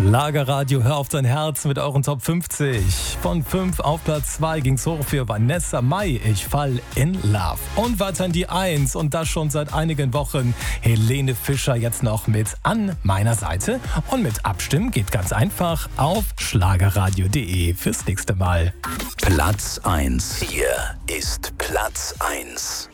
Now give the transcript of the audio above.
Schlagerradio, hör auf dein Herz mit euren Top 50. Von 5 auf Platz 2 ging's hoch für Vanessa Mai, Ich fall in Love. Und weiter in die 1 und das schon seit einigen Wochen. Helene Fischer jetzt noch mit An meiner Seite. Und mit Abstimmen geht ganz einfach auf schlagerradio.de fürs nächste Mal. Platz 1. Hier ist Platz 1.